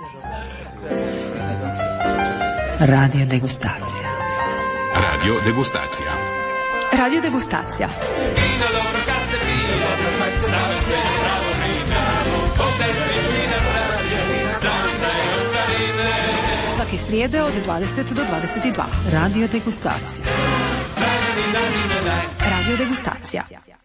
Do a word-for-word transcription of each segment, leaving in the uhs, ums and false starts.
Radio degustacija. Radio degustacija. Radio degustacija. Svake srijede od dvadeset do dvadeset dva. Radio degustacija. Radio degustacija.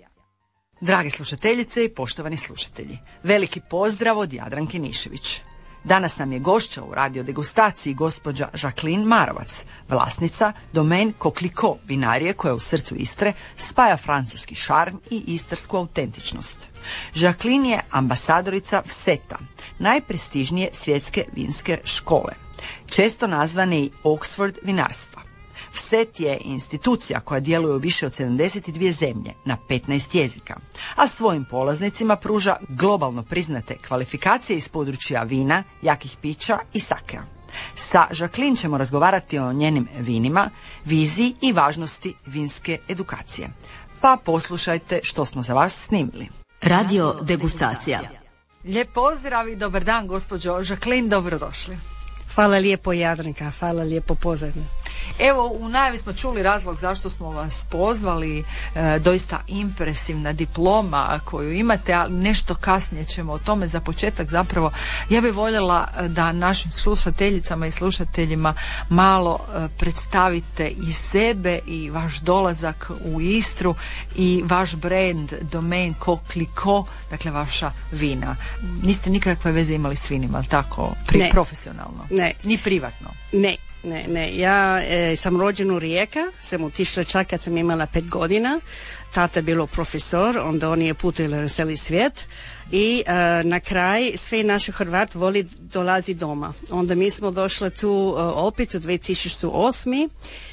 Drage slušateljice i poštovani slušatelji, veliki pozdrav od Jadranke Nišević. Danas nam je gošća u radio degustaciji gospođa Jacqueline Marovac, vlasnica Domaine Coquelicot vinarije koja u srcu Istre spaja francuski šarm i istarsku autentičnost. Jacqueline je ambasadorica Vseta, najprestižnije svjetske vinske škole, često nazvane i Oxford vinarstva. Vset je institucija koja djeluje u više od sedamdeset dvije zemlje na petnaest jezika, a svojim polaznicima pruža globalno priznate kvalifikacije iz područja vina, jakih pića i sakea. Sa Jacqueline ćemo razgovarati o njenim vinima, viziji i važnosti vinske edukacije. Pa poslušajte što smo za vas snimili. Radio degustacija. Lijep pozdrav i dobar dan, gospođo Jacqueline, dobrodošli. Hvala lijepo Jadranka, hvala lijepo pozorno. Evo, u najavi smo čuli razlog zašto smo vas pozvali, e, doista impresivna diploma koju imate, ali nešto kasnije ćemo o tome. Za početak zapravo ja bih voljela da našim slušateljicama i slušateljima malo e, predstavite i sebe i vaš dolazak u Istru i vaš brand Domaine Coquelicot, dakle vaša vina. Niste nikakve veze imali s vinima, ali tako, pri, ne. profesionalno? Ne. Ni privatno? Ne. Ne, ne, ja e, sam rođen u Rijeka, sam otišla čak kad sam imala pet godina, tata je bilo profesor, onda on je putovao na cijeli svijet i e, na kraj svi naši Hrvat voli dolazi doma. Onda mi smo došli tu e, opet u dvije tisuće osam.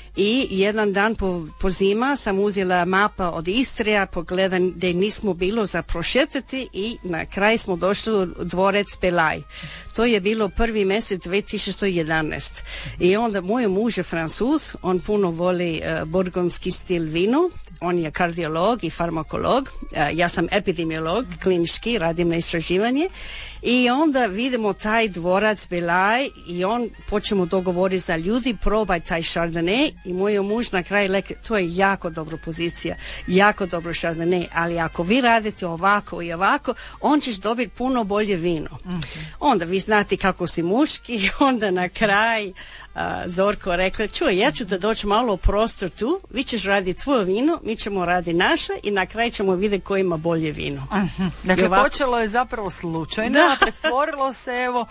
I jedan dan po, po zima sam uzela mapa od Istrija, pogledam gdje nismo bilo za prošetati i na kraj smo došli u dvorec Belaj. To je bilo prvi mjesec dvije tisuće jedanaeste. I onda moj muž je Francuz, on puno voli uh, burgundski stil vino, on je kardiolog i farmakolog, uh, ja sam epidemiolog, klinički, radim na istraživanje. I onda vidimo taj dvorac Belaj i on počnemo dogovoriti za ljudi, probaj taj Chardonnay i moj muž na kraju rekao, to je jako dobra pozicija, jako dobro Chardonnay, ali ako vi radite ovako i ovako, on ćeš dobiti puno bolje vino. Mm-hmm. Onda vi znate kako si muški, onda na kraj uh, Zorko rekla, čuj, ja ću da doći malo u prostor tu, vi ćeš raditi svoje vino, mi ćemo raditi naše i na kraju ćemo vidjeti ko ima bolje vino. Mm-hmm. Dakle, ovako... počelo je zapravo slučajno, da. A pretvorilo se evo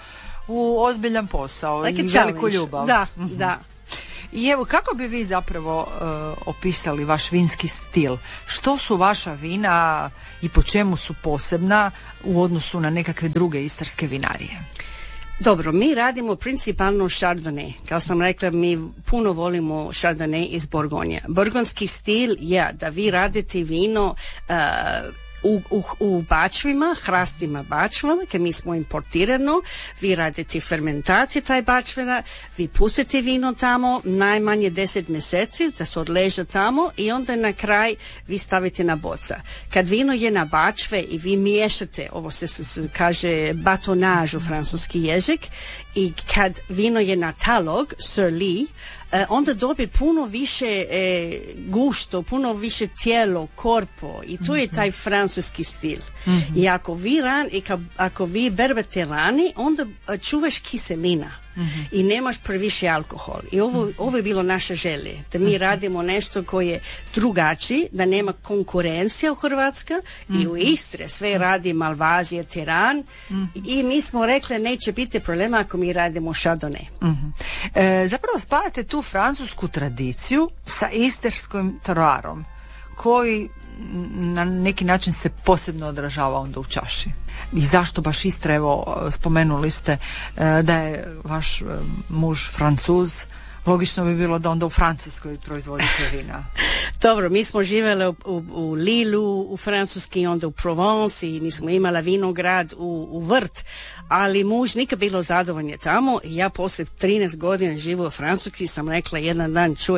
u ozbiljan posao like i veliku ljubav. Da, mm-hmm. da. I evo, kako bi vi zapravo uh, opisali vaš vinski stil? Što su vaša vina i po čemu su posebna u odnosu na nekakve druge istarske vinarije? Dobro, mi radimo principalno Chardonnay. Kao sam rekla, mi puno volimo Chardonnay iz Borgonje. Burgundski stil je da vi radite vino uh, U, u, u bačvima, hrastima bačvama, kad mi smo importirano, vi radite fermentaciju taj bačvina, vi pustite vino tamo najmanje deset mjeseci da se odleže tamo i onda na kraj vi stavite na boca. Kad vino je na bačve i vi miješate, ovo se, se kaže batonaž u francuski jezik, i kad vino je na talog, sur lit, Uh, onda dobije puno više e, gusto, puno više tijelo, korpo i to je taj francuski stil. Mm-hmm. I ako vi ran, i ka, ako vi berbate rani, onda uh, čuvaš kiselina. Mm-hmm. I nemaš previše alkohol. I ovo, mm-hmm. ovo je bilo naše želje. Da mi mm-hmm. radimo nešto koje je drugačije, da nema konkurencija u Hrvatskoj mm-hmm. i u Istri. Sve radi Malvazija, Tiran mm-hmm. i mi smo rekli neće biti problema ako mi radimo Chardonnay. Mm-hmm. E, zapravo spajate tu francusku tradiciju sa isterskim teroarom koji na neki način se posebno odražava onda u čaši. I zašto baš Istra? Evo, spomenuli ste da je vaš muž Francuz, logično bi bilo da onda u Francuskoj proizvodite vina. Dobro, mi smo živjeli u, u, u Lilu, u Francuski, onda u Provence i mi smo imali vinograd u, u vrt, ali muž nikad bilo zadovoljno tamo i ja poslije trinaest godina živu u Francuski sam rekla jedan dan, čuj,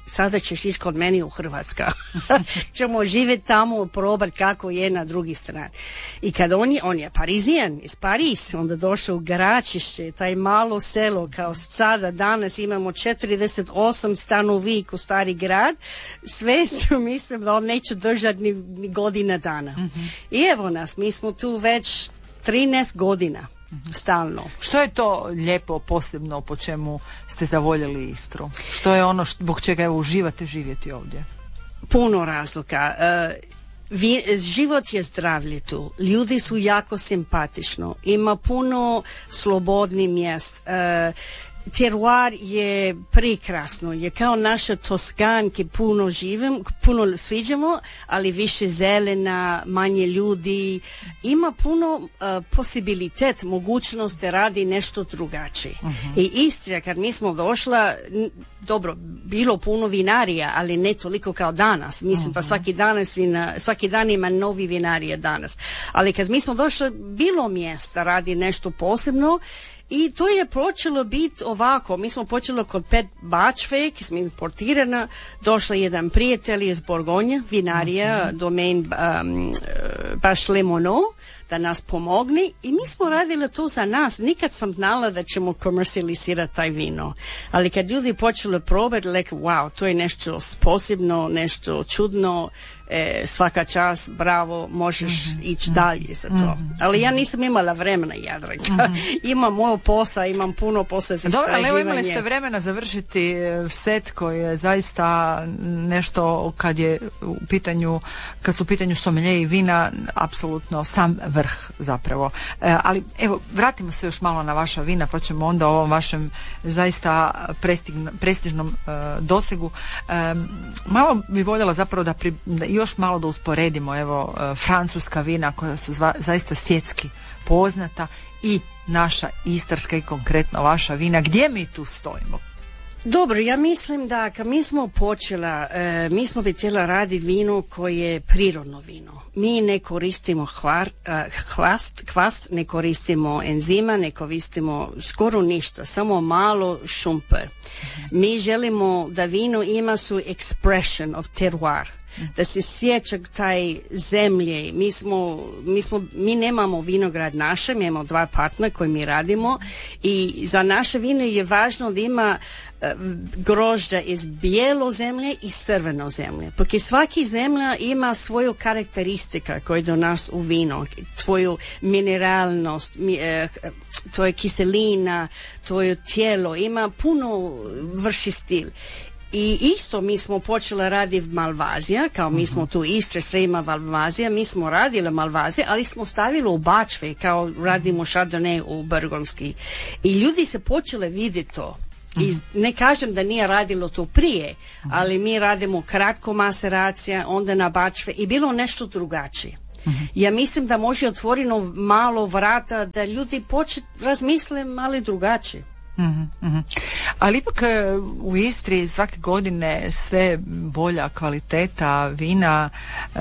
sada ćeš ići kod meni u Hrvatska. Ćemo živjeti tamo, probati kako je na drugi strani. I kad on je, on je Parizijan iz Paris, onda došao u Gračišće, taj malo selo, kao sada danas imamo četrdeset osam stanovnika u stari grad, sve su, mislim da on neće držati ni, ni godina dana. Mm-hmm. I evo nas, mi smo tu već trinaest godina. Stalno. Što je to lijepo, posebno, po čemu ste zavoljeli Istru? Što je ono zbog čega evo uživate živjeti ovdje? Puno razloga. Uh, vi, život je zdravlje tu. Ljudi su jako simpatično. Ima puno slobodnih mjest. Uh, Teruar je prekrasno, je kao naša Toskanke, puno živim, puno sviđamo, ali više zelena, manje ljudi, ima puno uh, posibilitet, mogućnost da radi nešto drugačije. Uh-huh. I Istra, kad mi smo došla, n- dobro, bilo puno vinarija, ali ne toliko kao danas. Mislim, uh-huh. pa svaki, danas na, svaki dan ima novi vinarija danas. Ali kad mi smo došli, bilo mjesta radi nešto posebno. I to je počelo biti ovako, mi smo počeli kod Pet Bačvek, smo importirana, došla jedan prijatelj iz Borgonje, vinarija, okay. domain um, baš Lemono, da nas pomogne i mi smo radili to za nas. Nikad sam znala da ćemo komercijalizirati taj vino. Ali kad ljudi počeli probati, like, wow, to je nešto posebno, nešto čudno, e, svaka čast, bravo, možeš mm-hmm. ići dalje za to. Mm-hmm. Ali ja nisam imala vremena, Jadranka. Mm-hmm. Imam moj posao, imam puno posla za istraživanje. Dobro, ali evo imali ste vremena završiti set koji je zaista nešto kad je u pitanju, kad su u pitanju somelje i vina, apsolutno sam vrh zapravo. E, ali evo, vratimo se još malo na vaša vina, pa ćemo onda o ovom vašem zaista prestign, prestižnom e, dosegu. E, malo bi voljela zapravo da, pri, da još malo da usporedimo evo e, francuska vina koja su zva, zaista svjetski poznata i naša istarska i konkretno vaša vina. Gdje mi tu stojimo? Dobro, ja mislim da kad mi smo počela, e, mi smo bi htjela raditi vino koje je prirodno vino. Mi ne koristimo hvar, uh, hvast, kvast, ne koristimo enzima, ne koristimo skoro ništa, samo malo šumper. Mm-hmm. Mi želimo da vino ima su expression of terroir. Da se sjeća taj zemlje. Mi smo, mi smo, mi nemamo vinograd naše, mi imamo dva partnera koji mi radimo i za naše vino je važno da ima uh, grožđa iz bijelo zemlje i crveno zemlje. Porque svaki zemlja ima svoju karakteristika koja je do nas u vino, tvoju mineralnost, mi, uh, to je kiselina, tvoje tijelo, ima puno vrši stil. I isto mi smo počeli raditi Malvazija, kao mi smo tu Istra, Srema, Malvazija, mi smo radili Malvazija, ali smo stavili u Bačve, kao radimo Chardonnay u Burgonski. I ljudi se počeli vidjeti to. I ne kažem da nije radilo to prije, ali mi radimo kratko maceracija, onda na Bačve i bilo nešto drugačije. Ja mislim da može otvoriti malo vrata da ljudi počet razmisle malo drugačije. Mm-hmm, mm-hmm. Ali ipak u Istri svake godine sve bolja kvaliteta vina, e,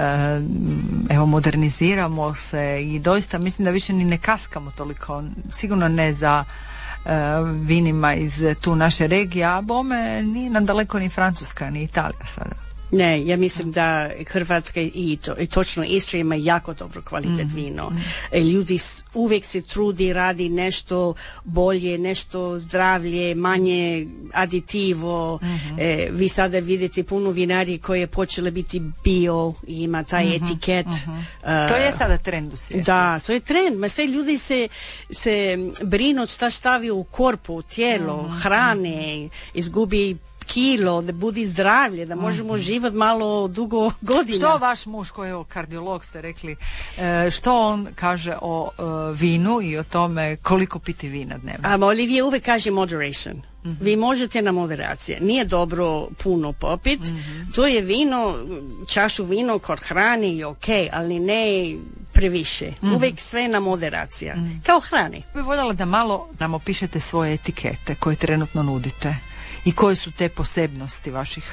evo moderniziramo se i doista mislim da više ni ne kaskamo toliko, sigurno ne za e, vinima iz tu naše regije, a bome nije nam daleko ni Francuska ni Italija sada. Ne, ja mislim da Hrvatska i, to, i točno Istra ima jako dobro kvalitet mm-hmm. vino. E, ljudi uvijek se trudi, radi nešto bolje, nešto zdravlje, manje aditivo. Mm-hmm. E, vi sada vidite puno vinarije koje je počele biti bio i ima taj mm-hmm. etiket. Mm-hmm. Uh, to je sada trend u svijetu. Da, to je trend. Ma sve ljudi se, se brinu šta stavi u korpu, u tijelo, mm-hmm. hrane, izgubi kilo, da budi zdravlje, da možemo mm. živjeti malo dugo godina. Što vaš muž koji je kardiolog ste rekli, e, što on kaže o e, vinu i o tome koliko piti vina dnevno? Um, Olivije uvijek kaže moderation. Mm-hmm. Vi možete na moderacije. Nije dobro puno popit. Mm-hmm. To je vino, čašu vino kod hrane je ok, ali ne previše. Mm-hmm. Uvijek sve na moderacija. Mm-hmm. Kao hrane. Bi voljela da malo nam opišete svoje etikete koje trenutno nudite. I koje su te posebnosti vaših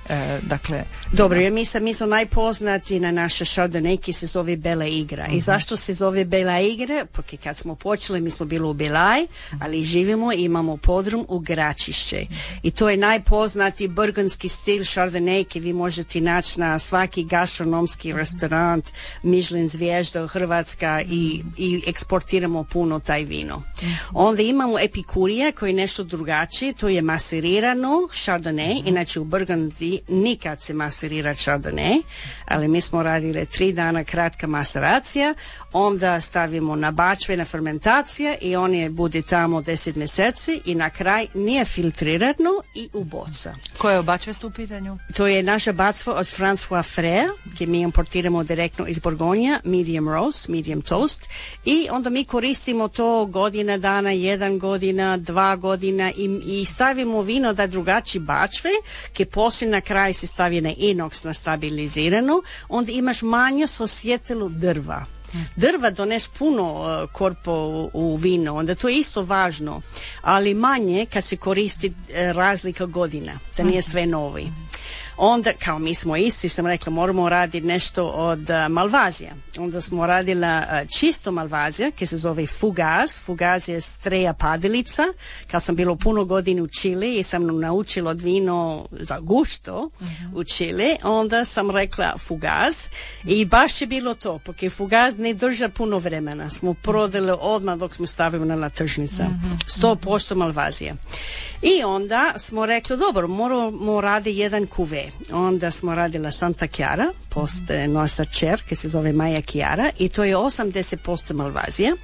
e, dakle... Dobro, ja mi, sam, mi smo najpoznati na naše Chardonnay ki se zove Bela Igra. Uh-huh. I zašto se zove Bela Igra? Porque kad smo počeli, mi smo bili u Belaj, ali živimo i imamo podrum u Gračišće. Uh-huh. I to je najpoznati burgundski stil Chardonnay ki vi možete naći na svaki gastronomski uh-huh. restorant, Michelin zvijezda Hrvatska i, i eksportiramo puno taj vino. Uh-huh. Onda imamo Epikurija koji je nešto drugačije, to je maserirano Chardonnay, uh-huh. inače u Burgundi nikad se maserira Chardonnay, ali mi smo radili tri dana kratka maseracija, onda stavimo na bačve na fermentacija i on je bude tamo deset mjeseci i na kraj nije filtrirano i u boca. Koje bačve su u pitanju? To je naša bacva od François Frère, ki mi importiramo direktno iz Borgonja, medium roast, medium toast, i onda mi koristimo to godina dana, jedan godina, dva godina i, i stavimo vino da drugačije bačve, ki poslije na kraj se stavi na inox na stabilizirano, onda imaš manje osjetilo drva. Drva doneš puno uh, korpo u, u vino, onda to je isto važno, ali manje kad se koristi uh, razlika godina, da nije sve novi. Onda, kao mi smo isti, sam rekla, moramo raditi nešto od uh, Malvazija. Onda smo radila uh, čisto Malvazija, ki se zove Fugaz. Fugaz je streja padilica. Kad sam bila puno godina u Čili i sam naučila vino za gusto uh-huh. u Čili, onda sam rekla Fugaz i baš je bilo to, porque Fugaz ne drža puno vremena. Smo prodali odmah dok smo stavili na tržnica. sto posto Malvazija. I onda smo rekli, dobro, moramo raditi jedan kuve. Onda smo radila Santa Chiara, postoje nosa čer, ki se zove Maja Chiara, i to je osamdeset posto Malvazija,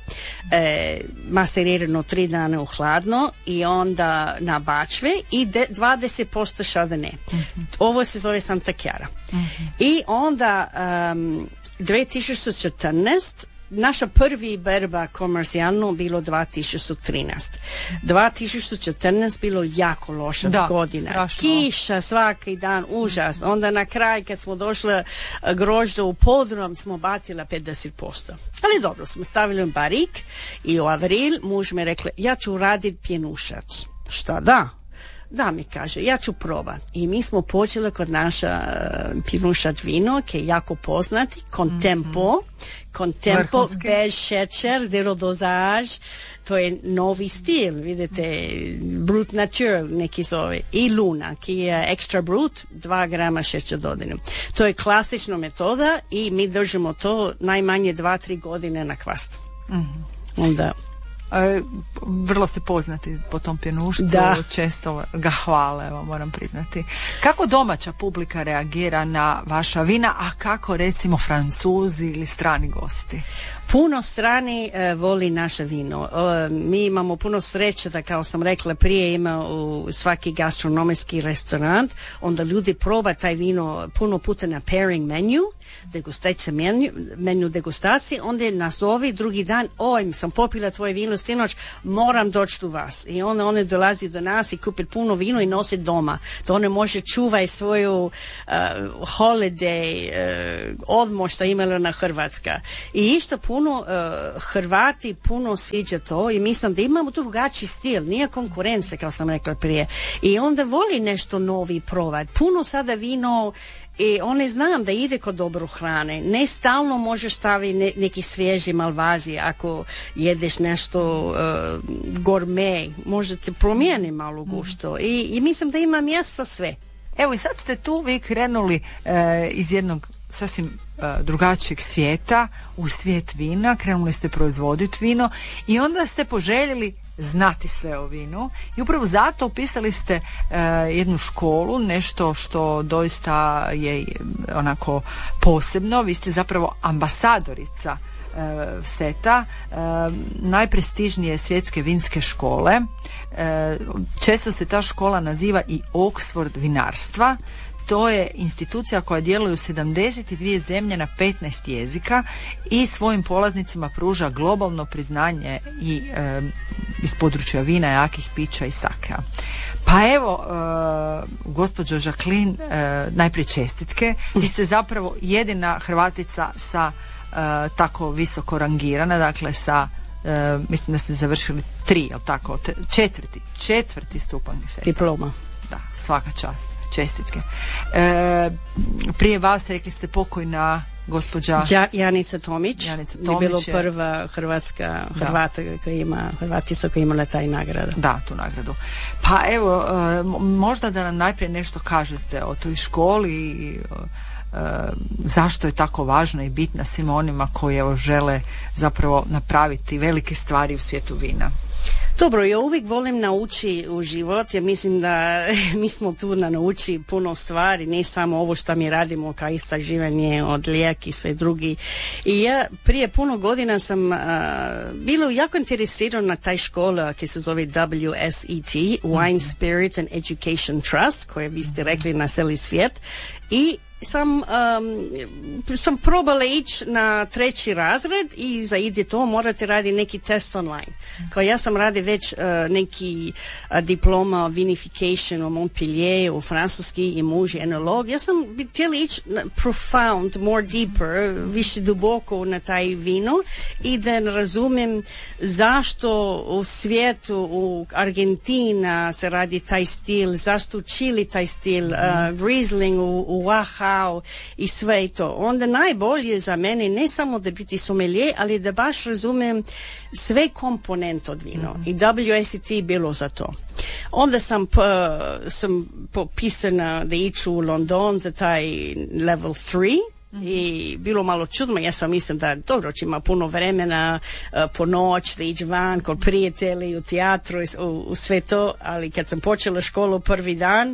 e, maserirano tri dana u hladno i onda na bačve i de, dvadeset posto Chardonnay. Mm-hmm. Ovo se zove Santa Chiara. Mm-hmm. I onda um, dvije tisuće četrnaeste naša prvi berba komercijalno bilo dvije tisuće trinaeste. dvije tisuće četrnaeste bilo jako loša da, godina. Strašno. Kiša svaki dan, užas. Onda na kraj kad smo došli grožđe u podrum smo bacila pedeset posto. Ali dobro, smo stavili barik i u avril muž mi rekla, ja ću raditi pjenušac. Šta da? Da, mi kaže, ja ću probati. I mi smo počeli kod naša uh, pjenušac vino, ki je jako poznati, Contempo. Mm-hmm. Contempo, bez šećer, zero dozaž. To je novi stil, vidite, Brut Nature neki zove. I Luna, ki je extra brut, dva grama šećer dodano. To je klasična metoda i mi držimo to najmanje dva, tri godine na kvastu. Mm-hmm. Onda... E, vrlo ste poznati po tom pjenušcu, da. Često ga hvale, evo, moram priznati. Kako domaća publika reagira na vaša vina, a kako recimo Francuzi ili strani gosti? Puno strani e, voli naše vino. E, mi imamo puno sreće da, kao sam rekla prije, ima u svaki gastronomski restorant, onda ljudi proba taj vino puno puta na pairing menu, degustacija menu, menu degustacije, onda je nazovi drugi dan, oj, sam popila tvoje vino sinoć, moram doći u vas. I onda one dolazi do nas i kupi puno vino i nosi doma. To one može čuvaj svoju uh, holiday, uh, odmor što imala na Hrvatska. I isto puno uh, Hrvati puno sviđa to i mislim da imamo drugačiji stil, nije konkurencija, kao sam rekla prije. I onda voli nešto novi probati. Puno sada vino i one znam da ide kod dobro hrane. Ne stalno možeš staviti ne, neki svježi Malvazije ako jedeš nešto uh, gourmet. Možda te promijeni malo gusto. I, i mislim da ima mjesta sve. Evo i sad ste tu vi krenuli uh, iz jednog sasvim uh, drugačijeg svijeta u svijet vina. Krenuli ste proizvoditi vino i onda ste poželjeli znati sve o vinu i upravo zato upisali ste e, jednu školu, nešto što doista je onako posebno. Vi ste zapravo ambasadorica e, seta, e, najprestižnije svjetske vinske škole. E, često se ta škola naziva i Oxford vinarstva. To je institucija koja djeluje u sedamdeset dvije zemlje na petnaest jezika i svojim polaznicima pruža globalno priznanje i e, iz područja vina, jakih pića i sakea. Pa evo, e, gospođo Jacqueline, e, najprije čestitke. Vi ste zapravo jedina Hrvatica sa e, tako visoko rangirana, dakle sa e, mislim da ste završili tri, jel tako, četvrti, četvrti stupanj diploma. Da, svaka čast. čestitke. E, prije vas rekli ste pokojna gospođa Ja, Janica Tomić, Janica je Tomić bilo je prva hrvatska Hrvata koja ima, Hrvatica koja imala taj nagrada. Da, tu nagradu. Pa evo, e, možda da nam najprije nešto kažete o toj školi i e, zašto je tako važna i bitna svima onima koji evo žele zapravo napraviti velike stvari u svijetu vina. Dobro, ja uvijek volim nauči u život, ja mislim da mi smo tu na nauči puno stvari, ne samo ovo što mi radimo kao istraživanje od lijek i sve drugi. I ja prije puno godina sam uh, bilo jako interesirana na taj škola koja se zove W S E T, Wine, Spirit and Education Trust, koje vi ste rekli na cijeli svijet. I sam, um, sam probala ići na treći razred i za ide to morate raditi neki test online. Kao ja sam radi već uh, neki uh, diploma vinification u Montpellier, u francuski i muž je enolog. Ja sam bi htjela ići profound, more deeper, više duboko na taj vino i da razumijem zašto u svijetu, u Argentina se radi taj stil, zašto u Čili taj stil, uh, Riesling u, u Oaxaca i sve to. Onda najbolje za mene ne samo da biti sommelier, ali da baš razumijem sve komponente od vina. Mm-hmm. I W S E T bilo za to. Onda sam, p, sam popisana da iću u London za taj level tri. Mm-hmm. I bilo malo čudno, ja sam mislim da dobro će ima puno vremena uh, po noć da ići van kod prijatelji u teatru u, u sve to, ali kad sam počela školu prvi dan,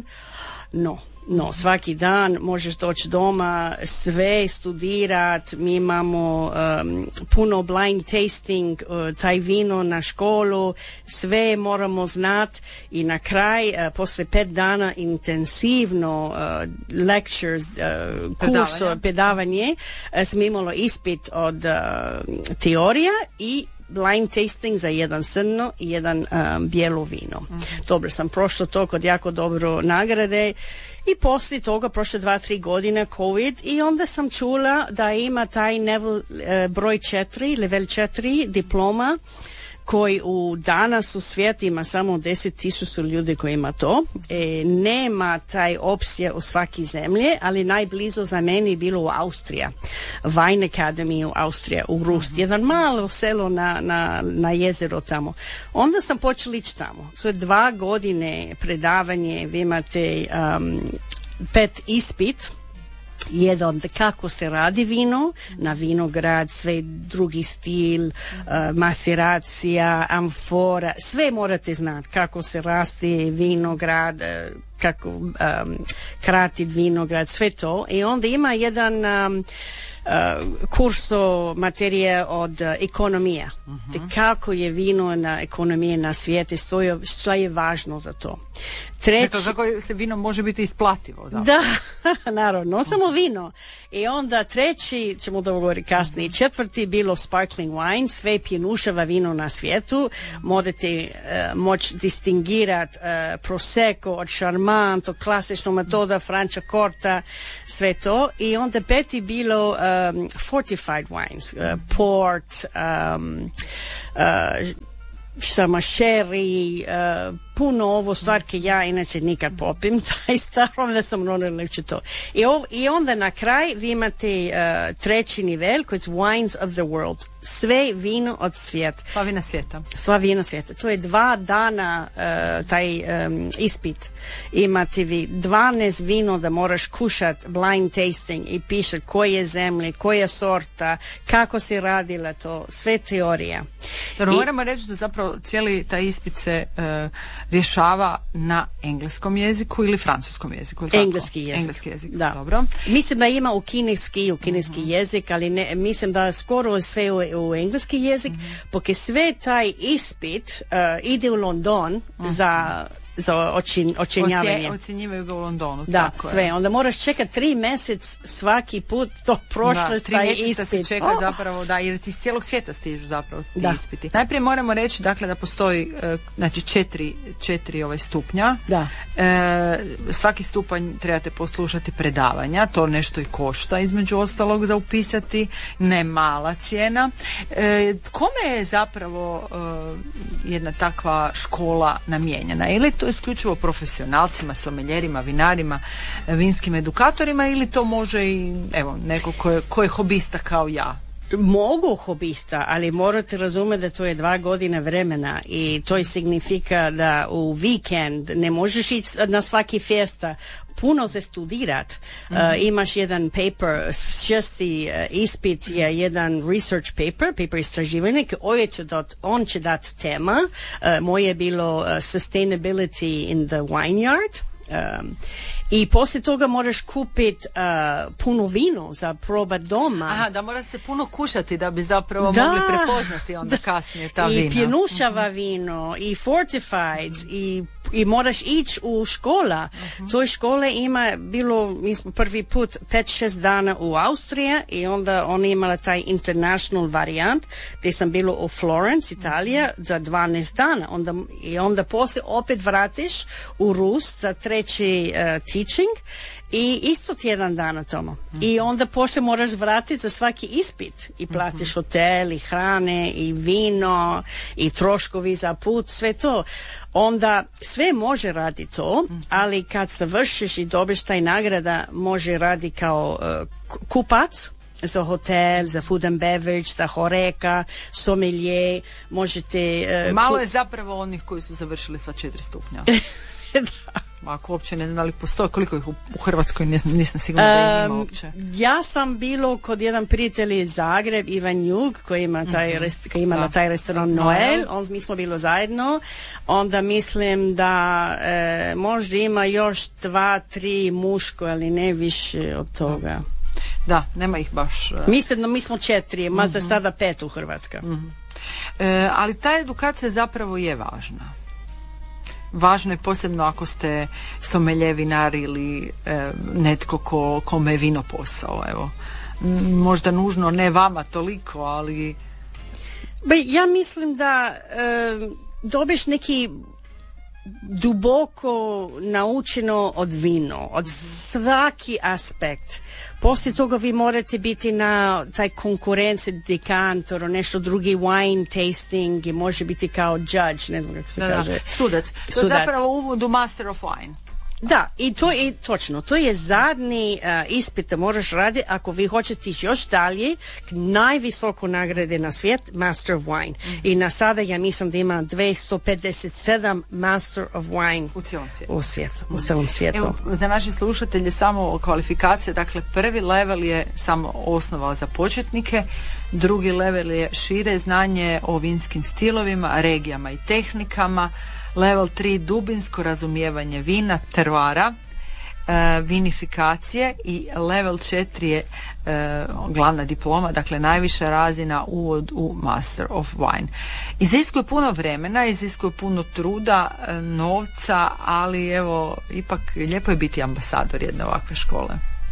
no No, svaki dan možeš doći doma, sve studirat, mi imamo um, puno blind tasting, uh, taj vino na školu, sve moramo znat i na kraj, uh, posle pet dana intensivno uh, lectures, uh, kurs, pedavanje, pedavanje uh, smo imalo ispit od uh, teorija i blind tasting za jedan crno i jedan um, bijelo vino. Mm-hmm. Dobro, sam prošla to kod jako dobro nagrade i poslije toga prošle dva, tri godine COVID i onda sam čula da ima taj level, uh, broj četiri, level četiri diploma koji u danas u svijetu ima samo deset tisuća ljudi koji ima to. E, nema taj opcija u svaki zemlje, ali najblizu za meni je bilo u Austrija. Wine Academy u Austrija, u Rust. Mm-hmm. Jedan malo selo na, na, na jezero tamo. Onda sam počela ići tamo. Sve dva godine predavanje, vi imate um, pet ispit, jedan kako se radi vino, na vinograd, sve drugi stil, uh, maseracija, amfora, sve morate znati kako se rasti vinograd, uh, kako um, kratit vinograd, sve to. I onda ima jedan um, Uh, kurso materije od uh, ekonomija. Uh-huh. Kako je vino na ekonomije na svijetu, što je važno za to. Treći... Dakle, kako se vino može biti isplativo zapravo. Da, naravno, samo vino. I onda treći, ćemo to govoriti kasnije, četvrti bilo sparkling wine, sve pjenušava vino na svijetu. Morate uh, moći distingirati uh, Prosecco od Charmant, od klasičnog metoda Franciacorta, sve to. I onda peti bilo um, fortified wines, uh, port, um, uh, sama sherry, uh, puno ovo stvarke ja inače nikad popim, taj starom da sam ono to. I, ov, I onda na kraj vi imate uh, treći nivel koji je Wines of the World. Sve vino od svijeta. Sva vina svijeta. Sva vina svijeta. To je dva dana uh, taj um, ispit. Imate vi dvanaest vino da moraš kušat blind tasting i pišat koje zemlje, koja sorta, kako se radila to, sve teorija. Dobro, I, moramo reći da zapravo cijeli taj ispit se uh, rješava na engleskom jeziku ili francuskom jeziku. Engleski jezik. Engleski jezik, da. Dobro. Mislim da ima u kineski, u kineski uh-huh. jezik, ali ne, mislim da skoro sve u, u engleski jezik, uh-huh. porque sve taj ispit uh, ide u London uh-huh. za za očin, očinjavanje. Ocjenjivaju ga u Londonu. Da, tako sve. Je. Onda moraš čekati tri mjesec svaki put to prošlo taj ispit. Tri mjeseca se čeka oh. zapravo, da, jer iz cijelog svijeta stižu zapravo ti da. ispiti. Najprije moramo reći, dakle, da postoji uh, znači četiri, četiri ovaj stupnja. Da. E, svaki stupanj trebate poslušati predavanja, to nešto i košta između ostalog za upisati, ne mala cijena. E, kome je zapravo uh, jedna takva škola namijenjena? Ili to to isključivo profesionalcima, someljerima, vinarima, vinskim edukatorima ili to može i evo neko ko je, ko je hobista kao ja? Mogu hobista, ali morate razumjeti da to je dva godine vremena i to je signifika da u vikend ne možeš ići na svaki festa, puno se studirat. Mm-hmm. Uh, imaš jedan paper, šesti uh, ispit je jedan research paper, paper istraživanje, on će dati tema. Uh, moje je bilo uh, sustainability in the vineyard. Um, i poslije toga moraš kupiti uh, puno vino za probat doma. Aha, da mora se puno kušati da bi zapravo da, mogli prepoznati onda kasnije ta i vina. I pjenušava vino, i fortifieds, i i moraš ići u škola. Uh-huh. Toj škole ima bilo, mi smo prvi put pet šest dana u Austriji i onda oni imala taj international varijant gdje sam bilo u Florence, Italija, uh-huh. za dvanaest dana. Onda, i onda poslije opet vratiš u Rus za treći uh, teaching i isto tjedan dana tamo. Uh-huh. I onda poslije moraš vratiti za svaki ispit i platiš uh-huh. hotel i hrane i vino i troškovi za put, sve to. Onda sve može radi to, mm-hmm. ali kad završiš i dobiš taj nagrada, može radi kao uh, kupac za hotel, za food and beverage, za horeka, sommelier, možete... Uh, Malo je zapravo onih koji su završili sva četiri stupnja. Da. Ako uopće ne znam da li postoji, koliko ih u, u Hrvatskoj, nisam, nisam sigurna da ih ima uopće. Um, ja sam bilo kod jedan prijatelj iz Zagreb, Ivan Jug, koji ima taj, mm-hmm. rest, koji ima taj restoran Noel, on, mi smo bilo zajedno, onda mislim da e, možda ima još dva, tri muško, ali ne više od toga. Da, nema ih baš. Uh... Mislim da mi smo četiri, mm-hmm. možda sada pet u Hrvatskoj. Mm-hmm. E, ali ta edukacija zapravo je važna. Važno je posebno ako ste somelje, vinar ili e, netko ko, kome je vino posao. Evo. Možda nužno ne vama toliko, ali... Ba, ja mislim da e, dobiš neki duboko naučeno od vino, od svaki aspekt. Poslije toga vi morate biti na taj konkurenci dekantor, nešto drugi wine tasting i može biti kao judge, ne znam kako se da, kaže. Da, sudac. To sudac. je zapravo uvod u Master of Wine. Da, i to je točno, to je zadnji uh, ispit da moraš raditi ako vi hoćete ići još dalje k najvisoko nagrade na svijet, Master of Wine. Mm-hmm. I na sada ja mislim da ima dvjesto pedeset sedam Master of Wine u cijelom svijetu. U, svijetu, u cijelom svijetu. Evo, za naše slušatelje samo kvalifikacije, dakle prvi level je samo osnova za početnike, drugi level je šire znanje o vinskim stilovima, regijama i tehnikama, level tri dubinsko razumijevanje vina, tervara, e, vinifikacije i level četiri je e, glavna diploma, dakle najviša razina uvod u Master of Wine. Iziskuje puno vremena, iziskuje puno truda, e, novca, ali evo, ipak lijepo je biti ambasador jedne ovakve škole.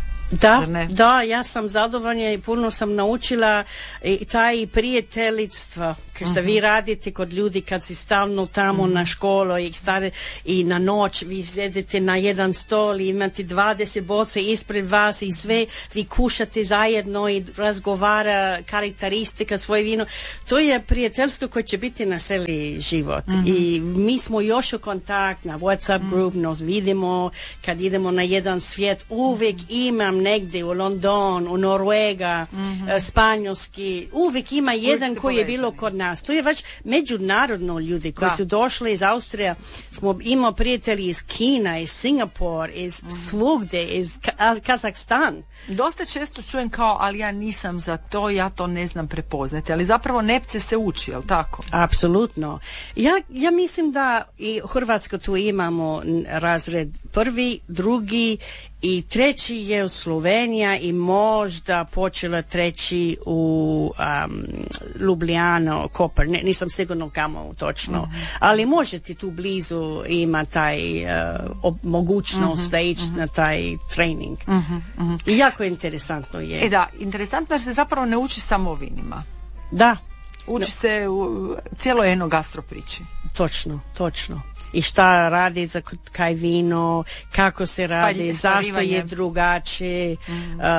Da, da, ja sam zadovoljna i puno sam naučila i taj prijateljstva kad uh-huh. vi radite kod ljudi kad si stalno tamo uh-huh. na školu i, stare, i na noć vi sedete na jedan stol i imate dvadeset boca ispred vas i sve vi kušate zajedno i razgovara karakteristika svoje vino, to je prijateljstvo koje će biti na cijeli život. Uh-huh. I mi smo još u kontakt na WhatsApp uh-huh. group, nos vidimo kad idemo na jedan svijet, uvijek imam negdje u London, u Norvega, mm-hmm. Španjolski, uvijek ima jedan koji je bilo kod nas. To je već međunarodno ljudi koji da. su došli iz Austrije. Smo imali prijatelji iz Kina, iz Singapur, iz mm-hmm. svugdje, iz Kazahstan. Dosta često čujem kao, ali ja nisam za to, ja to ne znam prepoznati, ali zapravo nepce se uči, jel tako? Apsolutno. Ja, ja mislim da i u Hrvatskoj tu imamo razred prvi, drugi i treći je u Slovenija i možda počela treći u um, Ljubljano, Koper, ne, nisam sigurno kamo točno, mm-hmm. ali možete tu blizu ima taj uh, ob, mogućnost mm-hmm. da ići mm-hmm. na taj trening. Mm-hmm. Mm-hmm. I jako interesantno je. E da, interesantno jer se zapravo ne uči samo o vinima. Da. Uči no. se u cijelo eno gastro priči. Točno, točno. i šta radi za kaj vino, kako se radi, zašto je drugačije. Mm. Uh,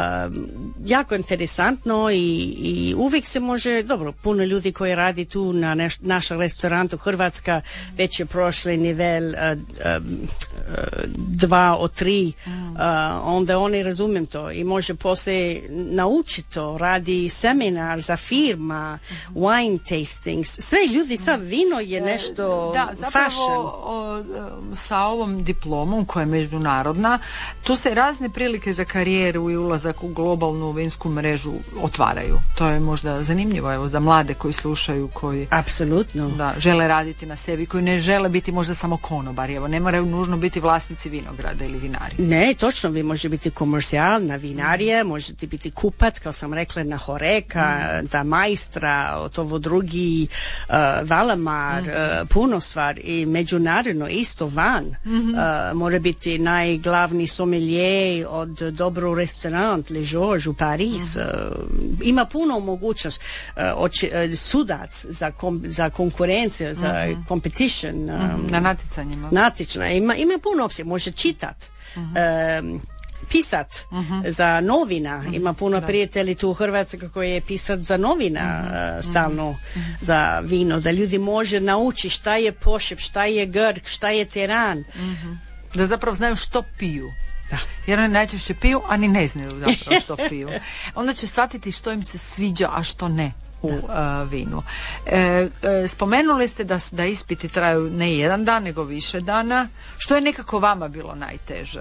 jako interesantno i, i uvijek se može, dobro, puno ljudi koji radi tu na neš, našem restorantu Hrvatska već je prošli nivel uh, um, uh, dva od tri, mm. uh, onda oni razumijem to i može poslije naučiti to, radi seminar za firma, mm. wine tasting, sve ljudi sa vino je nešto da, zapravo, fashion. O, sa ovom diplomom koja je međunarodna, tu se razne prilike za karijeru i ulazak u globalnu vinsku mrežu otvaraju. To je možda zanimljivo, evo, za mlade koji slušaju, koji apsolutno da, žele raditi na sebi, koji ne žele biti možda samo konobari, evo, ne moraju nužno biti vlasnici vinograda ili vinari. Ne, točno, vi može biti komercijalna vinarija, mm. možete biti kupat, kao sam rekla, na Horeka, mm. da majstra, ovo drugi uh, Valamar, mm. uh, puno stvar i međunarodno isto van. Mm-hmm. Uh, mora biti najglavni sommelier od dobro restaurant Le Georges u Paris. Mm-hmm. Uh, ima puno mogućnost. Uh, oči, uh, sudac za, kom, za konkurenciju, mm-hmm. za competition. Um, mm-hmm. Na natjecanjima. Natječna. Ima, ima puno opcije. Može čitat. Mm-hmm. Um, pisat uh-huh. za novina. Uh-huh. Ima puno da. Prijatelji tu u Hrvatskoj koji je pisat za novina uh-huh. uh, stalno uh-huh. za vino. Da ljudi može naučiti šta je pošep, šta je grk, šta je teran. Uh-huh. Da zapravo znaju što piju. Da. Jer oni najčešće piju, a ni ne znaju zapravo što piju. Onda će shvatiti što im se sviđa, a što ne u uh, vinu. E, e, spomenuli ste da, da ispiti traju ne jedan dan, nego više dana. Što je nekako vama bilo najteže?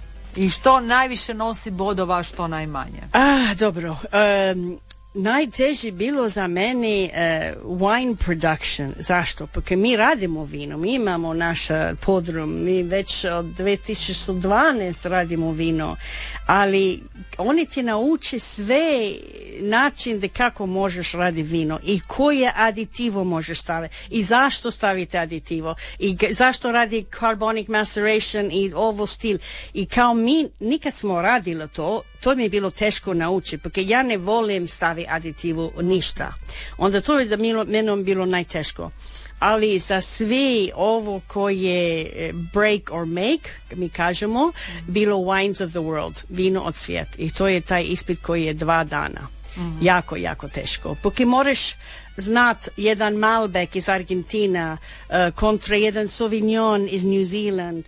I što najviše nosi bodova, što najmanje? Ah, dobro. Um, najteže bilo za meni uh, wine production. Zašto? Porque mi radimo vino, mi imamo naš podrum, mi već od dvije tisuće dvanaeste radimo vino, ali oni ti nauče sve način da kako možeš raditi vino i koje aditivo možeš staviti i zašto stavite aditivo i g- zašto radi carbonic maceration i ovo stil. I kao mi nikad smo radili to, to mi je bilo teško naučiti, porque ja ne volim staviti aditivu ništa. Onda to je za mene bilo najteško. Ali za sve ovo koje break or make, mi kažemo, mm. bilo wines of the world, vino od svijeta. I to je taj ispit koji je dva dana. Mm. Jako, jako teško. Porque moraš znat jedan Malbec iz Argentina uh, kontra jedan Sauvignon iz New Zealand,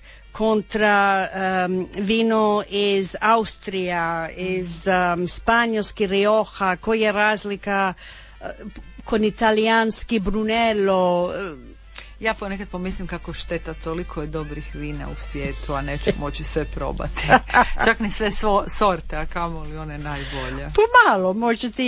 kontra um, vino iz Austrija, iz um, Španjolski Rioja, koja je razlika uh, kon italijanski Brunello. Ja ponekad pomislim kako šteta, toliko je dobrih vina u svijetu, a neću moći sve probati. Čak ni sve svo, sorte, a kamoli one najbolje. Pa malo, možete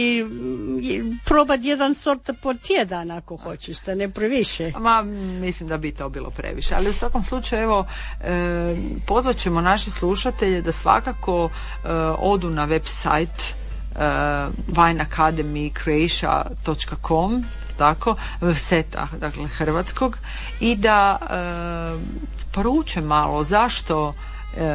probati jedan sorta po tjedan ako hoćeš, da ne previše. Ma, mislim da bi to bilo previše. Ali u svakom slučaju, evo, e, pozvat ćemo naše slušatelje da svakako e, odu na website Uh, wine academy croatia dot com, tako, webseta, dakle, hrvatskog, i da uh, poruče malo zašto uh,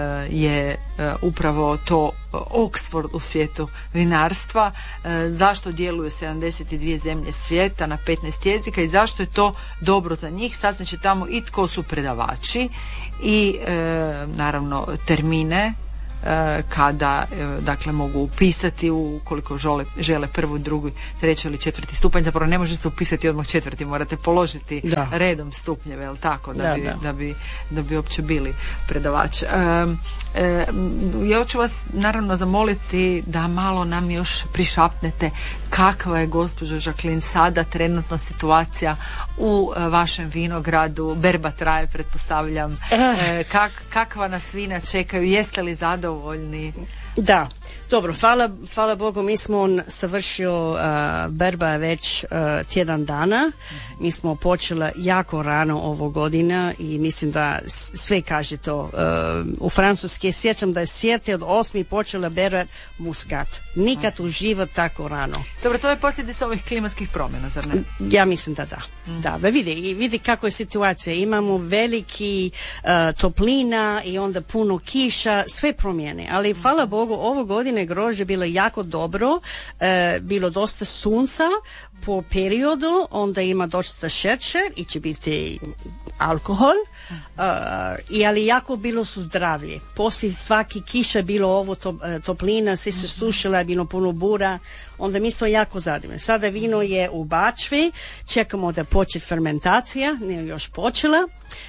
je uh, upravo to Oxford u svijetu vinarstva, uh, zašto djeluje sedamdeset dvije zemlje svijeta na petnaest jezika i zašto je to dobro za njih. Sad znači tamo i tko su predavači i uh, naravno termine kada, dakle, mogu upisati ukoliko žele, žele prvu, drugu, treći ili četvrti stupanj. Zapravo ne može se upisati odmah četvrti, morate položiti da. redom stupnjeve, jel tako, da, da, bi, da. Da, bi, da bi uopće bili predavač. E, e, ja ću vas naravno zamoliti da malo nam još prišapnete kakva je, gospođo Jacqueline, sada trenutno situacija u vašem vinogradu. Berba traje, pretpostavljam. E, kak, kakva nas vina čekaju, jeste li zadovoljni? Da, dobro, hvala, hvala Bogu, mi smo savršio uh, berba već uh, tjedan dana. Mi smo počeli jako rano ovo godina i mislim da sve kaže to. Uh, u Francuske sjećam da je sjete od osmi počela berat muskat. Nikad u život tako rano. Dobro, to je posljedica ovih klimatskih promjena, zar ne? Ja mislim da da. Mm. Da, vidi, vidi kako je situacija. Imamo veliki uh, toplina i onda puno kiša, sve promijene. Ali hvala Bogu, Bogu, ovo godine grožđe bilo jako dobro, e, bilo dosta sunca po periodu, onda ima dosta šećer i će biti alkohol, uh, i ali jako bilo su zdravlje. Poslije svaki kiša bilo ovo to, toplina, svi se sušila, bilo puno bura, onda mi smo jako zadovoljni. Sada vino je u bačvi, čekamo da počne fermentacija, nije još počela,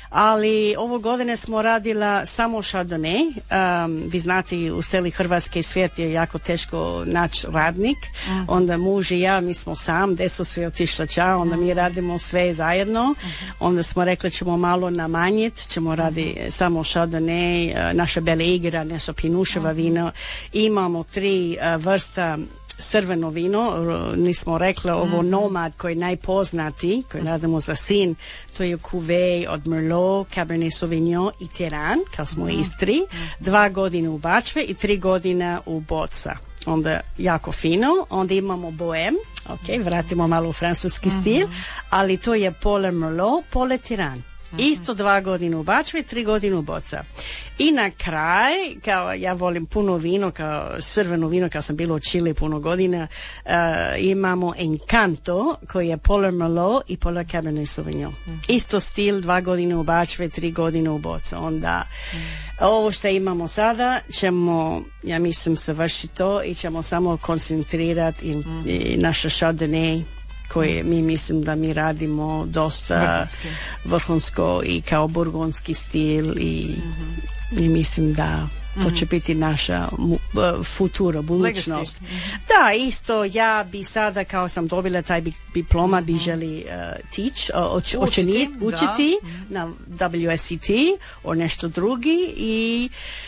ali ovo godine smo radila samo Chardonnay. Um, vi znate, u seli Hrvatske svijet je jako teško naći radnik, uh-huh. onda muž i ja, mi smo sam, deso sve otišla ča, onda mi radimo sve zajedno, uh-huh. onda smo rekli ćemo malo namanjiti, ćemo raditi uh-huh. samo Chardonnay, naša Belegra, naša Pinuševa uh-huh. vino, imamo tri uh, vrsta crveno vino, nismo rekli ovo mm-hmm. Nomad koji je najpoznati, koji radimo za sin, to je Cuvée od Merlot, Cabernet Sauvignon i Teran, kao smo mm-hmm. Istri, mm-hmm. dva godine u bačve i tri godina u boca. Onda jako fino, onda imamo Bohème, ok, vratimo malo u francuski mm-hmm. stil, ali to je pola Merlot, pola Teran. Isto dva godine u bačvi, tri godine u boca. I na kraj, kao ja volim puno vino, kao crveno vino, kao sam bila u Čili puno godina, uh, imamo Encanto, koji je pola Merlot i pola Cabernet Sauvignon. Mm. Isto stil, dva godine u bačvi, tri godine u boca. Onda, mm. ovo što imamo sada, ćemo, ja mislim, savršiti to i ćemo samo koncentrirati i, mm. i naša Chardonnay, koje mi mislim da mi radimo dosta vrhunski. vrhunsko i kao burgundski stil i, mm-hmm. i mislim da to mm-hmm. će biti naša mu, uh, futura, budućnost. Mm-hmm. Da, isto ja bi sada, kao sam dobila taj diploma, mm-hmm. bi želi uh, teach, uh, oč, učiti, učiti na W S E T o nešto drugi i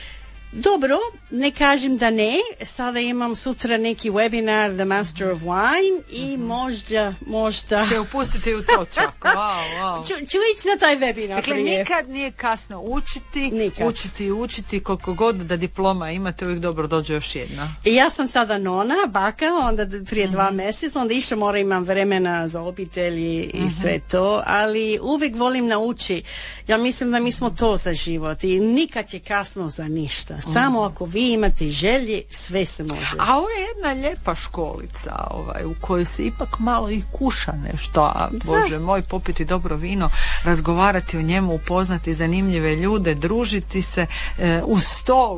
dobro, ne kažem da ne, sada imam sutra neki webinar The Master of Wine i mm-hmm. možda, možda... Će upustiti u to čak, wow, wow. Ću, ću ići na taj webinar. Dakle, prije. Nikad nije kasno učiti, nikad. učiti i učiti, koliko god da diploma imate, uvijek dobro dođe još jedna. I ja sam sada nona, baka, onda prije mm-hmm. dva mjeseca, onda išće mora imam vremena za obitelji i mm-hmm. sve to, ali uvijek volim naučiti. Ja mislim da mi smo to za život i nikad je kasno za ništa. Samo mm. ako vi imate želje, sve se može. A ovo je jedna lijepa školica, ovaj, u kojoj se ipak malo i kuša nešto, a da. Bože moj, popiti dobro vino, razgovarati o njemu, upoznati zanimljive ljude, družiti se e, uz stol,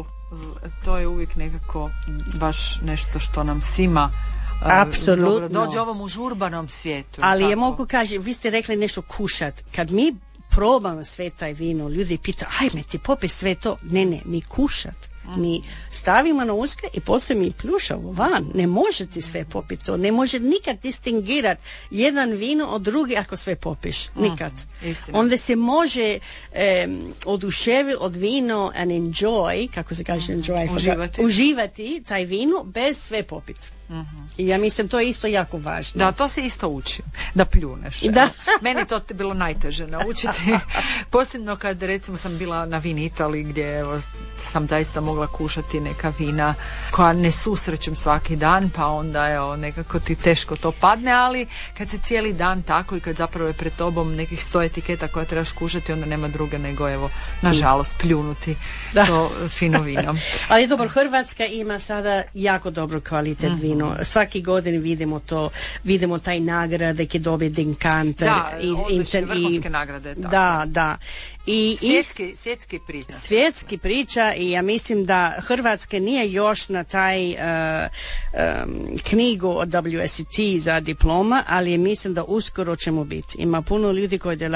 to je uvijek nekako baš nešto što nam svima apsolutno dobro dođe ovom užurbanom svijetu. Ali tako. Je mogu kaži, vi ste rekli nešto kušat, kad mi probamo sve taj vino, ljudi pitaju, ajme ti popis sve to, ne ne, mi kušat. Mi stavimo na uske i poslije mi pljušamo van. Ne možete sve popiti to. Ne može nikad distingirati jedan vino od drugi ako sve popiš. Nikad. Mm, onda se može um, oduševiti od vino and enjoy, kako se kaže enjoy, uživati, uživati taj vino bez sve popiti. Mm-hmm. I ja mislim to je isto jako važno. Da, to se isto uči, da pljuneš. Da. Meni to bilo najteže naučiti. Posebno kad recimo sam bila na Vini Italiji gdje evo, sam zaista mogla kušati neka vina koja ne susrećem svaki dan, pa onda evo, nekako ti teško to padne, ali kad se cijeli dan tako i kad zapravo je pred tobom nekih sto etiketa koje trebaš kušati, onda nema druge nego evo, nažalost, pljunuti da. To fino vino. Ali dobro, Hrvatska ima sada jako dobro kvalitet mm. vina. Svaki godin vidimo to, vidimo taj nagrade ki dobije Decanter. Da, odlične vrhunske nagrade. Tako. Da, da. I, svjetski, svjetski priča. Svjetski priča i ja mislim da Hrvatska nije još na taj uh, um, knjigu od W S E T za diploma, ali mislim da uskoro ćemo biti. Ima puno ljudi koji dela